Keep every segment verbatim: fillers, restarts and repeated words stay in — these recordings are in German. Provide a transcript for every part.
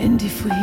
Indie-Free.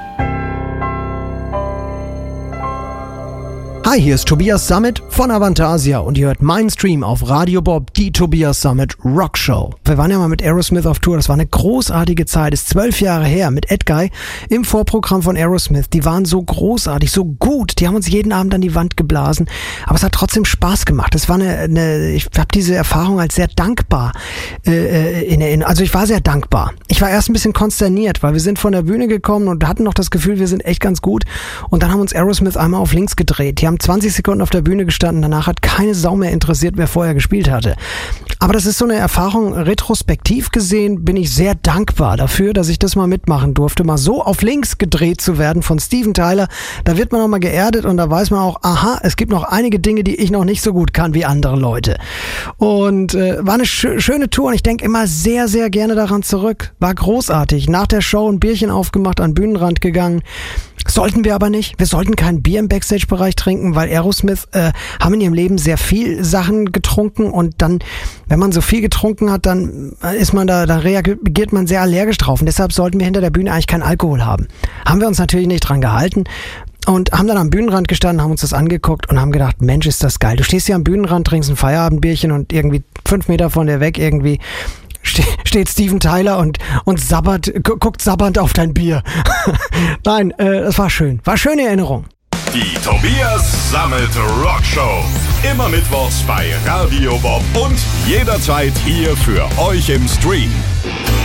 Hi, hier ist Tobias Sammet von Avantasia und ihr hört meinen Stream auf Radio Bob, die Tobias Sammet Rock Show. Wir waren ja mal mit Aerosmith auf Tour, das war eine großartige Zeit, ist zwölf Jahre her, mit Ed Guy im Vorprogramm von Aerosmith. Die waren so großartig, so gut, die haben uns jeden Abend an die Wand geblasen, aber es hat trotzdem Spaß gemacht. Es war eine, eine ich habe diese Erfahrung als sehr dankbar äh, in Erinnerung, also ich war sehr dankbar. Ich war erst ein bisschen konsterniert, weil wir sind von der Bühne gekommen und hatten noch das Gefühl, wir sind echt ganz gut und dann haben uns Aerosmith einmal auf links gedreht. Die haben zwanzig Sekunden auf der Bühne gestanden, danach hat keine Sau mehr interessiert, wer vorher gespielt hatte. Aber das ist so eine Erfahrung, retrospektiv gesehen bin ich sehr dankbar dafür, dass ich das mal mitmachen durfte, mal so auf links gedreht zu werden von Steven Tyler. Da wird man noch mal geerdet und da weiß man auch, aha, es gibt noch einige Dinge, die ich noch nicht so gut kann wie andere Leute. Und äh, war eine sch- schöne Tour und ich denke immer sehr, sehr gerne daran zurück. War großartig. Nach der Show ein Bierchen aufgemacht, an den Bühnenrand gegangen. Sollten wir aber nicht. Wir sollten kein Bier im Backstage-Bereich trinken, weil Aerosmith äh, haben in ihrem Leben sehr viel Sachen getrunken und dann, wenn man so viel getrunken hat, dann ist man da, da reagiert man sehr allergisch drauf und deshalb sollten wir hinter der Bühne eigentlich keinen Alkohol haben. Haben wir uns natürlich nicht dran gehalten und haben dann am Bühnenrand gestanden, haben uns das angeguckt und haben gedacht, Mensch, ist das geil. Du stehst hier am Bühnenrand, trinkst ein Feierabendbierchen und irgendwie fünf Meter von dir weg irgendwie steht Steven Tyler und, und sabbert, guckt sabbernd auf dein Bier. Nein, äh, das war schön. War schöne Erinnerung. Die Tobias Sammet Rock Show. Immer mittwochs bei Radio Bob und jederzeit hier für euch im Stream.